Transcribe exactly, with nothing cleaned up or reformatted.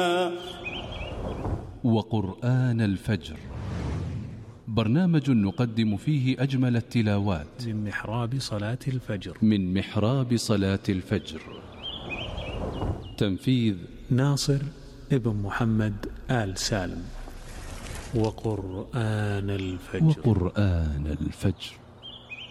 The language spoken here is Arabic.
وقرآن الفجر، برنامج نقدم فيه أجمل التلاوات من محراب صلاة الفجر من محراب صلاة الفجر. تنفيذ ناصر ابن محمد آل سالم. وقرآن الفجر وقرآن الفجر